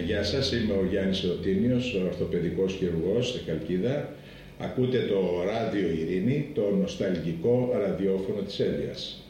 Γεια σας, είμαι ο Γιάννης Ρωτίνιος, ο ορθοπαιδικός χειρουργός στη Χαλκίδα. Ακούτε το Ράδιο Ειρήνη, το νοσταλγικό ραδιόφωνο της Έλβειας.